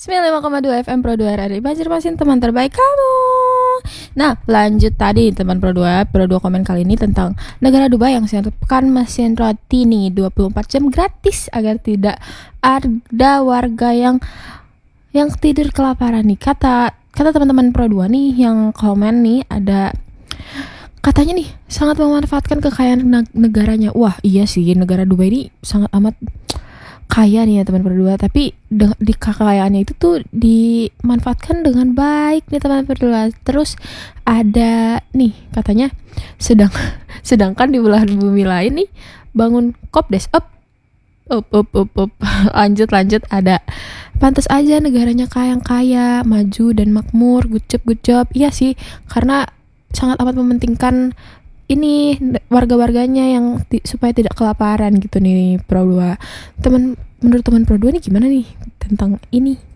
95,2 FM Pro 2 RRI Banjarmasin, teman terbaik kamu. Nah, lanjut tadi teman Pro 2 komen kali ini tentang negara Dubai yang siapkan mesin roti nih 24 jam gratis agar tidak ada warga yang tidur kelaparan nih. Kata teman-teman Pro 2 nih yang komen nih, ada katanya nih sangat memanfaatkan kekayaan negaranya. Wah, iya sih, negara Dubai ini sangat amat kaya nih ya teman berdua, tapi di kekayaannya itu tuh dimanfaatkan dengan baik nih teman berdua. Terus ada nih katanya sedangkan di belahan bumi lain nih bangun kopdes up. lanjut ada pantas aja negaranya kaya maju dan makmur, good job. Iya sih, karena sangat amat mementingkan ini warga-warganya yang supaya tidak kelaparan gitu nih Pro 2. Menurut teman Pro 2 nih gimana nih tentang ini?